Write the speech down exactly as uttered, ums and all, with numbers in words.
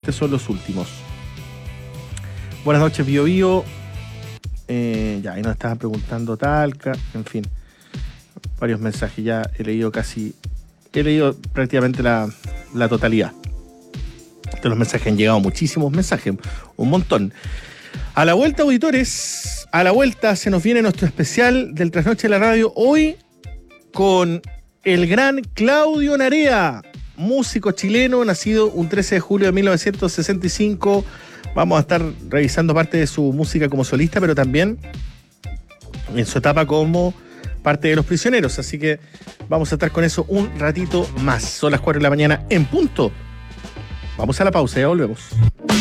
probablemente son los últimos. Buenas noches, Bio Bio. Eh, ya, ahí nos estaban preguntando Talca, en fin. Varios mensajes, ya he leído casi, he leído prácticamente la, la totalidad. De los mensajes han llegado muchísimos mensajes, un montón. A la vuelta, auditores, a la vuelta se nos viene nuestro especial del Trasnoche de la Radio, hoy con el gran Claudio Narea, músico chileno, nacido un trece de julio de mil novecientos sesenta y cinco. Vamos a estar revisando parte de su música como solista, pero también en su etapa como parte de Los Prisioneros. Así que vamos a estar con eso un ratito más. Son las cuatro de la mañana en punto. Vamos a la pausa, ya volvemos.